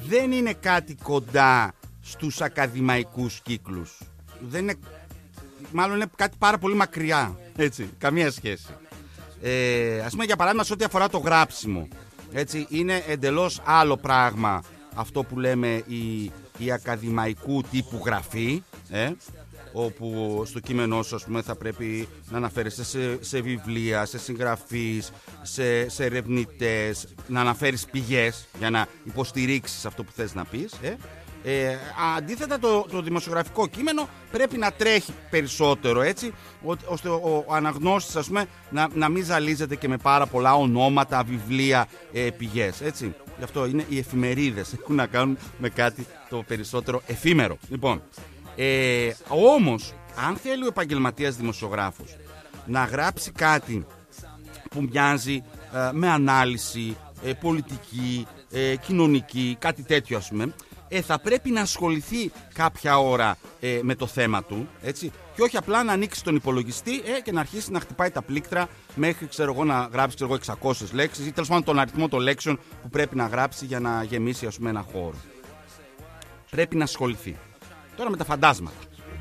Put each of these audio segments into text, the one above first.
δεν είναι κάτι κοντά στους ακαδημαϊκούς κύκλους. Δεν είναι, μάλλον είναι κάτι πάρα πολύ μακριά, έτσι, καμία σχέση. Ας πούμε για παράδειγμα σε ό,τι αφορά το γράψιμο, έτσι, είναι εντελώς άλλο πράγμα αυτό που λέμε η ακαδημαϊκού τύπου γραφή, όπου στο κείμενό σου, ας πούμε, θα πρέπει να αναφέρεσαι σε βιβλία, σε συγγραφείς, σε ερευνητές, να αναφέρεις πηγές για να υποστηρίξεις αυτό που θες να πεις. Αντίθετα το δημοσιογραφικό κείμενο πρέπει να τρέχει περισσότερο, έτσι, ώστε ο αναγνώστης, ας πούμε, να μην ζαλίζεται και με πάρα πολλά ονόματα, βιβλία, πηγές, έτσι. Γι' αυτό είναι οι εφημερίδες, έχουν να κάνουν με κάτι το περισσότερο εφήμερο. Λοιπόν, όμως, αν θέλει ο επαγγελματίας δημοσιογράφος να γράψει κάτι που μοιάζει με ανάλυση πολιτική, κοινωνική, κάτι τέτοιο, ας πούμε, θα πρέπει να ασχοληθεί κάποια ώρα με το θέμα του, έτσι, και όχι απλά να ανοίξει τον υπολογιστή και να αρχίσει να χτυπάει τα πλήκτρα μέχρι, να γράψει 600 λέξεις ή τέλος πάντων τον αριθμό των λέξεων που πρέπει να γράψει για να γεμίσει, ας πούμε, ένα χώρο. Πρέπει να ασχοληθεί. Τώρα με τα φαντάσματα.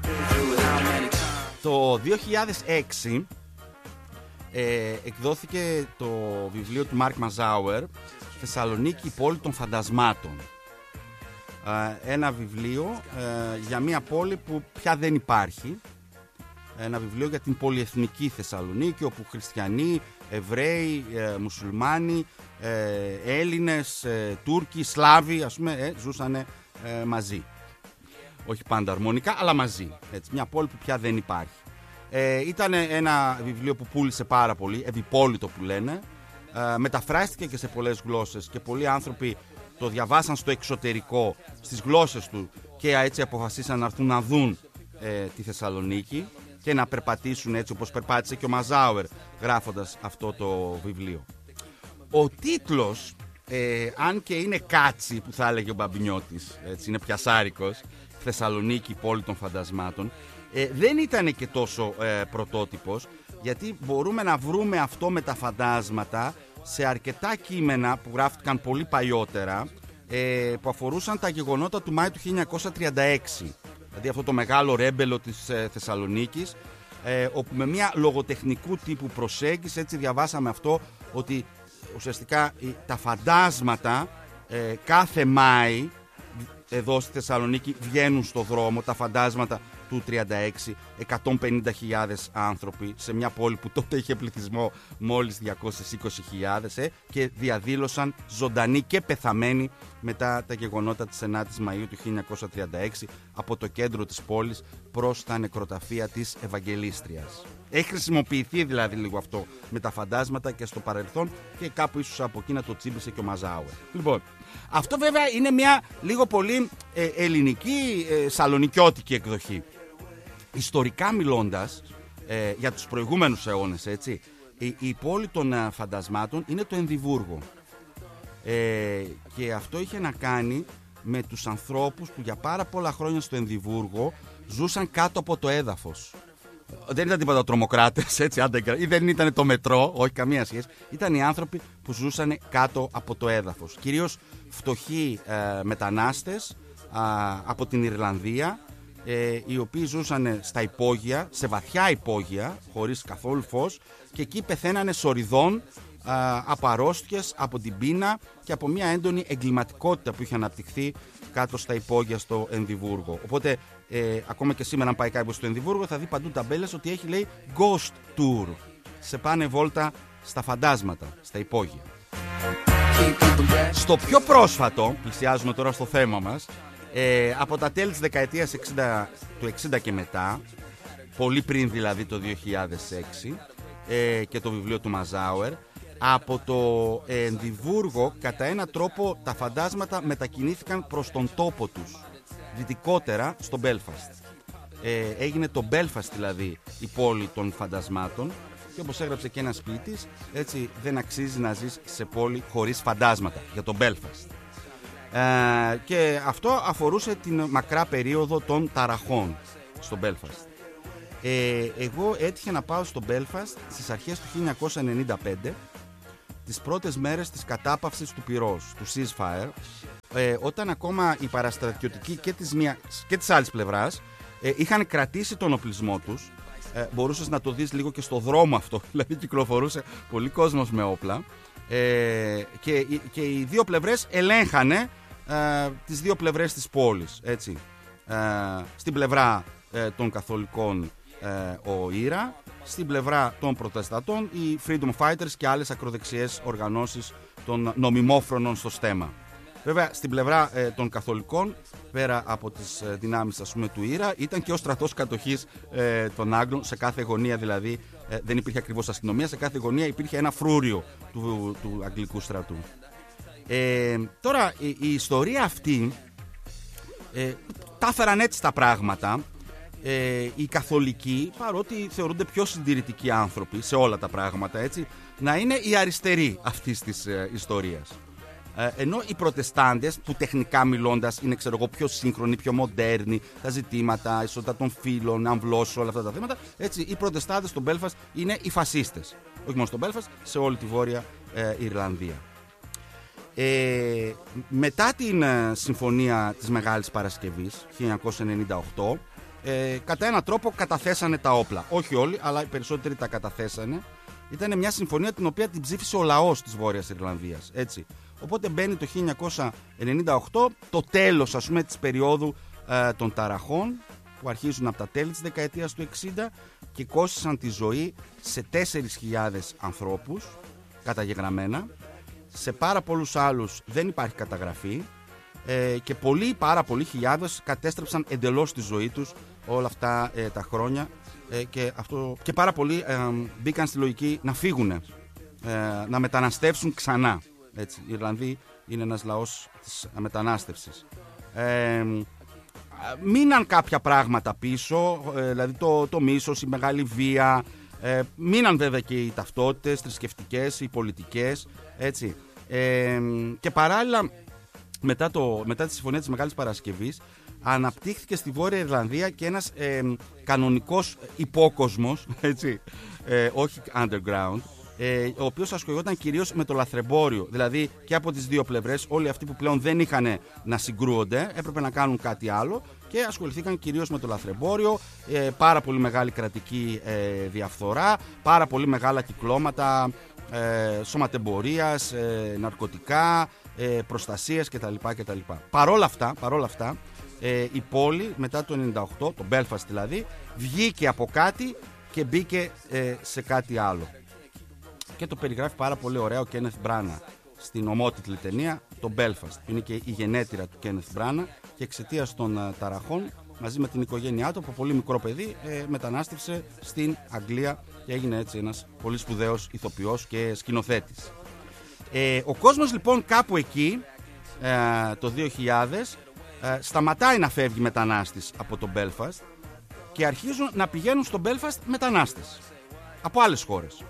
Το 2006 εκδόθηκε το βιβλίο του Μάρκ Μαζάουερ, Θεσσαλονίκη, η πόλη των φαντασμάτων. Ένα βιβλίο για μια πόλη που πια δεν υπάρχει. Ένα βιβλίο για την πολυεθνική Θεσσαλονίκη, όπου χριστιανοί, Εβραίοι, Μουσουλμάνοι, Έλληνες, Τούρκοι, Σλάβοι, ας πούμε, ζούσαν μαζί. Όχι πάντα αρμονικά, αλλά μαζί. Έτσι, μια πόλη που πια δεν υπάρχει. Ήταν ένα βιβλίο που πούλησε πάρα πολύ, επιπόλυτο που λένε. Μεταφράστηκε και σε πολλές γλώσσες και πολλοί άνθρωποι το διαβάσαν στο εξωτερικό, στις γλώσσες του, και έτσι αποφασίσαν να έρθουν να δουν τη Θεσσαλονίκη και να περπατήσουν έτσι όπως περπάτησε και ο Μαζάουερ γράφοντας αυτό το βιβλίο. Ο τίτλος, αν και είναι κάτσι που θα έλεγε ο Μπαμπινιώτης, έτσι, είναι πιασάρικος, Θεσσαλονίκη, πόλη των φαντασμάτων, δεν ήταν και τόσο πρωτότυπος, γιατί μπορούμε να βρούμε αυτό με τα φαντάσματα σε αρκετά κείμενα που γράφτηκαν πολύ παλιότερα, που αφορούσαν τα γεγονότα του Μάη του 1936, δηλαδή αυτό το μεγάλο ρέμπελο της Θεσσαλονίκης, όπου με μια λογοτεχνικού τύπου προσέγγιση, έτσι, διαβάσαμε αυτό, ότι ουσιαστικά τα φαντάσματα κάθε Μάη εδώ στη Θεσσαλονίκη βγαίνουν στο δρόμο, τα φαντάσματα του 36, 150.000 άνθρωποι σε μια πόλη που τότε είχε πληθυσμό μόλις 220.000, και διαδήλωσαν ζωντανοί και πεθαμένοι μετά τα γεγονότα της 9ης Μαΐου του 1936 από το κέντρο της πόλης προς τα νεκροταφεία της Ευαγγελίστριας. Έχει χρησιμοποιηθεί δηλαδή λίγο αυτό με τα φαντάσματα και στο παρελθόν, και κάπου ίσως από εκεί να το τσίμπησε και ο Μαζάουερ. Λοιπόν, αυτό βέβαια είναι μια λίγο πολύ ελληνική, σαλονικιώτικη εκδοχή. Ιστορικά μιλώντας, για τους προηγούμενους αιώνες, έτσι, η πόλη των φαντασμάτων είναι το Ενδιβούργο. Και αυτό είχε να κάνει με τους ανθρώπους που για πάρα πολλά χρόνια στο Ενδιβούργο ζούσαν κάτω από το έδαφος. Δεν ήταν τίποτα τρομοκράτες, έτσι, ή δεν ήταν το μετρό, όχι, καμία σχέση. Ήταν οι άνθρωποι που ζούσαν κάτω από το έδαφος. Κυρίως φτωχοί μετανάστες από την Ιρλανδία, οι οποίοι ζούσαν στα υπόγεια, σε βαθιά υπόγεια, χωρίς καθόλου φως, και εκεί πεθαίνανε σοριδών από αρρώστιες, από την πείνα και από μια έντονη εγκληματικότητα που είχε αναπτυχθεί κάτω στα υπόγεια στο Ενδιβούργο. Οπότε ακόμα και σήμερα, αν πάει κάποιος στο Ενδιβούργο, θα δει παντού ταμπέλες ότι έχει, λέει, Ghost Tour. Σε πάνε βόλτα στα φαντάσματα, στα υπόγεια. Στο πιο πρόσφατο, πλησιάζουμε τώρα στο θέμα μας, από τα τέλη της δεκαετίας του 60 και μετά, πολύ πριν δηλαδή το 2006, και το βιβλίο του Μαζάουερ, από το Ενδιβούργο κατά έναν τρόπο τα φαντάσματα μετακινήθηκαν προς τον τόπο τους, δυτικότερα στο Μπέλφαστ. Έγινε το Μπέλφαστ δηλαδή η πόλη των φαντασμάτων, και όπως έγραψε και ένας ποιητής, έτσι, δεν αξίζει να ζεις σε πόλη χωρίς φαντάσματα, για το Μπέλφαστ. Και αυτό αφορούσε την μακρά περίοδο των ταραχών στο Μπέλφαστ. Εγώ έτυχε να πάω στο Μπέλφαστ στις αρχές του 1995, τις πρώτες μέρες της κατάπαυσης του πυρός, του ceasefire, όταν ακόμα οι παραστρατιωτικοί και της άλλης πλευράς είχαν κρατήσει τον οπλισμό τους. Μπορούσες να το δεις λίγο και στο δρόμο αυτό, δηλαδή κυκλοφορούσε πολύ κόσμος με όπλα, και οι δύο πλευρές ελέγχανε τις δύο πλευρές της πόλης, έτσι. Στην πλευρά των καθολικών ο Ήρα, στην πλευρά των προτεστατών οι Freedom Fighters και άλλες ακροδεξιές οργανώσεις των νομιμόφρονων στο στέμα. Βέβαια, στην πλευρά των καθολικών, πέρα από τις δυνάμεις, ας πούμε, του Ήρα, ήταν και ο στρατός κατοχής των Άγγλων. Σε κάθε γωνία δηλαδή δεν υπήρχε ακριβώς αστυνομία, σε κάθε γωνία υπήρχε ένα φρούριο του αγγλικού στρατού. Τώρα η ιστορία αυτή τα έφεραν έτσι τα πράγματα. Οι καθολικοί, παρότι θεωρούνται πιο συντηρητικοί άνθρωποι σε όλα τα πράγματα, έτσι, να είναι οι αριστεροί αυτής της ιστορίας. Ενώ οι προτεστάντες, που τεχνικά μιλώντας είναι, ξέρω εγώ, πιο σύγχρονοι, πιο μοντέρνοι, τα ζητήματα, ισότητα των φύλων, αμβλώσεων, όλα αυτά τα θέματα, έτσι, οι προτεστάντες στο Μπέλφαστ είναι οι φασίστες. Όχι μόνο στο Μπέλφαστ, σε όλη τη Βόρεια Ιρλανδία. Μετά την Συμφωνία της Μεγάλης Παρασκευής 1998, κατά έναν τρόπο καταθέσανε τα όπλα. Όχι όλοι, αλλά οι περισσότεροι τα καταθέσανε. Ήταν μια συμφωνία την οποία την ψήφισε ο λαός της Βόρειας Ιρλανδίας, έτσι. Οπότε μπαίνει το 1998 το τέλος, ας πούμε, της περίοδου των ταραχών, που αρχίζουν από τα τέλη της δεκαετίας του 60 και κόστησαν τη ζωή σε 4.000 ανθρώπους καταγεγραμμένα. Σε πάρα πολλούς άλλους δεν υπάρχει καταγραφή, και πάρα πολλοί χιλιάδες κατέστρεψαν εντελώς τη ζωή τους όλα αυτά τα χρόνια, και πάρα πολλοί μπήκαν στη λογική να φύγουν, να μεταναστεύσουν ξανά. Έτσι, οι Ιρλανδοί είναι ένας λαός της μετανάστευσης. Μείναν κάποια πράγματα πίσω, δηλαδή το μίσος, η μεγάλη βία. Μείναν βέβαια και οι ταυτότητες θρησκευτικές, οι πολιτικές, έτσι. Και παράλληλα, μετά τη Συμφωνία της Μεγάλης Παρασκευής, αναπτύχθηκε στη Βόρεια Ιρλανδία και ένας κανονικός υπόκοσμος, έτσι, όχι underground, ο οποίος ασχολιόταν κυρίως με το λαθρεμπόριο. Δηλαδή και από τις δύο πλευρές, όλοι αυτοί που πλέον δεν είχαν να συγκρούονται, έπρεπε να κάνουν κάτι άλλο και ασχοληθήκαν κυρίως με το λαθρεμπόριο. Πάρα πολύ μεγάλη κρατική διαφθορά, πάρα πολύ μεγάλα κυκλώματα σωματεμπορίας, ναρκωτικά, προστασίες κτλ. Παρόλα αυτά, η πόλη μετά το 98, το Belfast δηλαδή, βγήκε από κάτι και μπήκε σε κάτι άλλο. Και το περιγράφει πάρα πολύ ωραία ο Kenneth Branagh στην ομότιτλη ταινία, το Belfast. Είναι και η γενέτειρα του Kenneth Branagh και εξαιτίας των ταραχών, μαζί με την οικογένειά του, από πολύ μικρό παιδί, μετανάστευσε στην Αγγλία και έγινε έτσι ένας πολύ σπουδαίος ηθοποιός και σκηνοθέτης. Ο κόσμος λοιπόν κάπου εκεί, το 2000, σταματάει να φεύγει μετανάστης από το Belfast και αρχίζουν να πηγαίνουν στο Belfast μετανάστες από άλλες χώρες.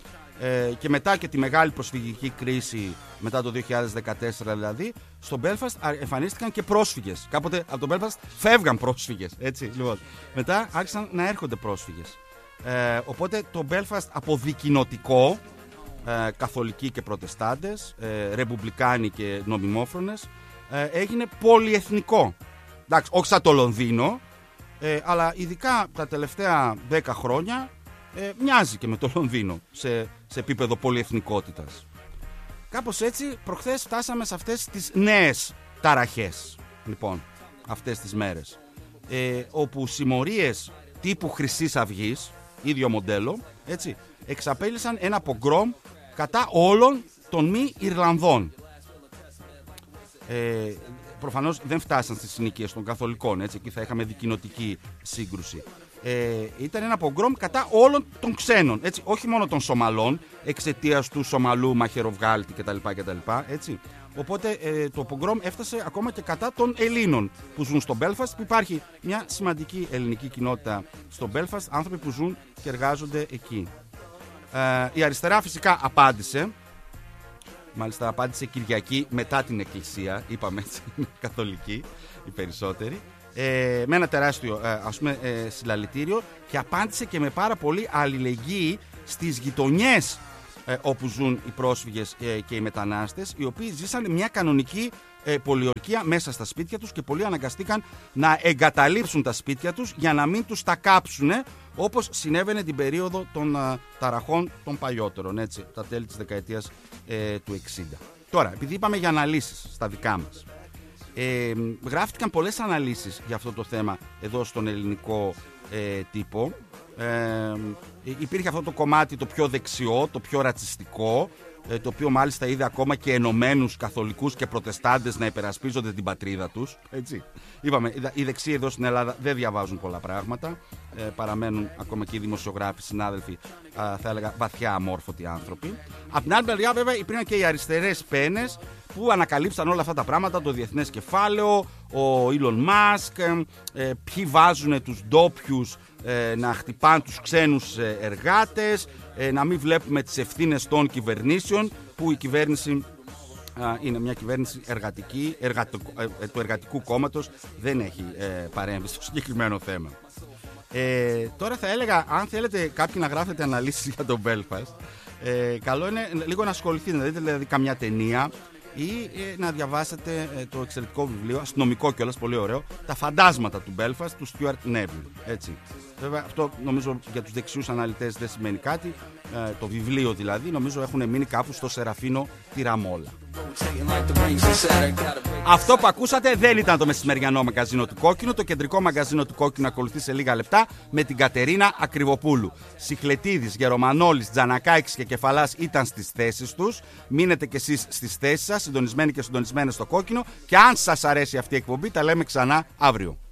Και μετά και τη μεγάλη προσφυγική κρίση, μετά το 2014 δηλαδή, στο Belfast εμφανίστηκαν και πρόσφυγες. Κάποτε από το Belfast φεύγαν πρόσφυγες, έτσι, λοιπόν. Μετά άρχισαν να έρχονται πρόσφυγες. Οπότε το Belfast από δικοινοτικό, καθολικοί και προτεστάντες, ρεπουμπλικάνοι και νομιμόφρονες, έγινε πολυεθνικό. Εντάξει, όχι σαν το Λονδίνο, αλλά ειδικά τα τελευταία 10 χρόνια μοιάζει και με το Λονδίνο σε επίπεδο πολυεθνικότητας. Κάπως έτσι, προχθές φτάσαμε σε αυτές τις νέες ταραχές, λοιπόν, αυτές τις μέρες, όπου συμμορίες τύπου Χρυσής Αυγής, ίδιο μοντέλο, έτσι, εξαπέλυσαν ένα πογκρόμ κατά όλων των μη Ιρλανδών. Προφανώς δεν φτάσαν στις συνοικίες των καθολικών, έτσι, εκεί θα είχαμε δικοινοτική σύγκρουση. Ήταν ένα πογκρόμ κατά όλων των ξένων, έτσι, όχι μόνο των Σομαλών, εξαιτίας του Σομαλού μαχαιροβγάλτη κτλ. Έτσι. Οπότε το πογκρόμ έφτασε ακόμα και κατά των Ελλήνων που ζουν στο Belfast, που υπάρχει μια σημαντική ελληνική κοινότητα στο Belfast, άνθρωποι που ζουν και εργάζονται εκεί. Η αριστερά φυσικά απάντησε. Μάλιστα απάντησε Κυριακή μετά την Εκκλησία, είπαμε έτσι, καθολική οι περισσότεροι, με ένα τεράστιο συλλαλητήριο, και απάντησε και με πάρα πολύ αλληλεγγύη στις γειτονιές όπου ζουν οι πρόσφυγες και οι μετανάστες, οι οποίοι ζήσαν μια κανονική πολιορκία μέσα στα σπίτια τους και πολλοί αναγκαστήκαν να εγκαταλείψουν τα σπίτια τους για να μην τους τα κάψουν, όπως συνέβαινε την περίοδο των ταραχών των παλιότερων, έτσι, τα τέλη της δεκαετίας του 60. Τώρα, επειδή είπαμε για αναλύσεις στα δικά μας, γράφτηκαν πολλές αναλύσεις για αυτό το θέμα εδώ στον ελληνικό τύπο. Υπήρχε αυτό το κομμάτι το πιο δεξιό, το πιο ρατσιστικό, το οποίο μάλιστα είδε ακόμα και ενωμένους καθολικούς και προτεστάντες να υπερασπίζονται την πατρίδα τους. Έτσι. Είπαμε, οι δεξιοί εδώ στην Ελλάδα δεν διαβάζουν πολλά πράγματα, παραμένουν ακόμα και οι δημοσιογράφοι, συνάδελφοι, θα έλεγα βαθιά αμόρφωτοι άνθρωποι. Απ' την άλλη μεριά βέβαια υπήρχαν και οι αριστερές πένες που ανακαλύψαν όλα αυτά τα πράγματα, το διεθνές κεφάλαιο, ο Elon Musk, ποιοι βάζουν τους ντόπιους να χτυπάνε τους ξένους εργάτες, να μην βλέπουμε τις ευθύνες των κυβερνήσεων, που η κυβέρνηση είναι μια κυβέρνηση εργατική, του εργατικού κόμματος, δεν έχει παρέμβει στο συγκεκριμένο θέμα. Τώρα θα έλεγα, αν θέλετε κάποιοι να γράφετε αναλύσεις για τον Belfast, καλό είναι λίγο να ασχοληθείτε, να δείτε δηλαδή καμιά ταινία ή να διαβάσετε το εξαιρετικό βιβλίο, αστυνομικό κιόλας, πολύ ωραίο, «Τα φαντάσματα του Belfast» του Stuart Neville. Έτσι. Βέβαια, αυτό νομίζω για τους δεξιούς αναλυτές δεν σημαίνει κάτι. Το βιβλίο δηλαδή, νομίζω έχουν μείνει κάπου στο Σεραφίνο Τυραμόλα. Αυτό που ακούσατε δεν ήταν το μεσημεριανό μαγκαζίνο του Κόκκινου. Το κεντρικό μαγκαζίνο του Κόκκινου ακολουθεί σε λίγα λεπτά με την Κατερίνα Ακριβοπούλου. Σιχλετίδης, Γερομανόλης, Τζανακάκης και Κεφαλάς ήταν στις θέσεις τους. Μείνετε κι εσείς στις θέσεις σας, συντονισμένοι και συντονισμένες στο Κόκκινο. Και αν σας αρέσει αυτή η εκπομπή, τα λέμε ξανά αύριο.